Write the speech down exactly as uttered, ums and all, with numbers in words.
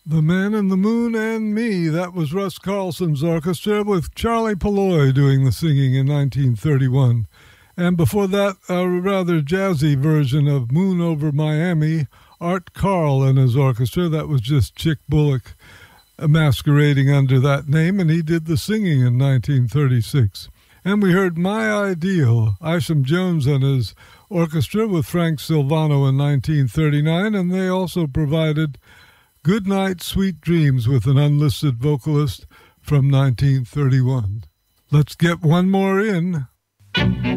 The Man in the Moon and Me, that was Russ Carlson's orchestra with Charlie Palloy doing the singing in nineteen thirty-one. And before that, a rather jazzy version of Moon Over Miami, Art Carl and his orchestra. That was just Chick Bullock masquerading under that name, and he did the singing in nineteen thirty-six. And we heard My Ideal, Isham Jones and his orchestra with Frank Silvano in nineteen thirty-nine, and they also provided Good Night, Sweet Dreams with an unlisted vocalist from nineteen thirty-one. Let's get one more in.